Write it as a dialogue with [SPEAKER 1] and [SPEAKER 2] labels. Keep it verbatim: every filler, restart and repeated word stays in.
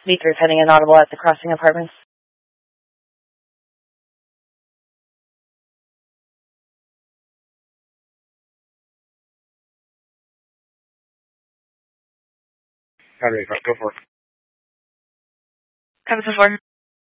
[SPEAKER 1] V three pending inaudible at the Crossing Apartments.
[SPEAKER 2] Copy, go for it.
[SPEAKER 1] Copy for four.